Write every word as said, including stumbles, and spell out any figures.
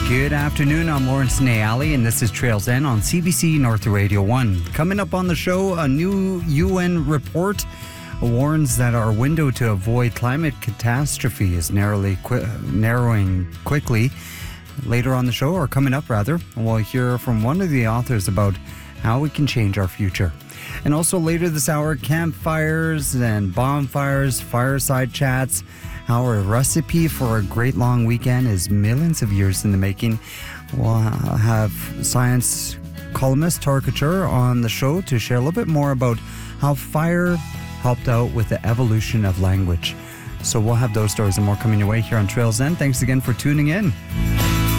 Good afternoon, I'm Lawrence Nayali, and this is Trails End on C B C North Radio one. Coming up on the show, a new U N report warns that our window to avoid climate catastrophe is narrowly qu- narrowing quickly. Later on the show, or coming up rather, we'll hear from one of the authors about how we can change our future. And also later this hour, campfires and bonfires, fireside chats, how a recipe for a great long weekend is millions of years in the making. We'll have science columnist Tara Couture on the show to share a little bit more about how fire helped out with the evolution of language. So we'll have those stories and more coming your way here on Trails End. Thanks again for tuning in.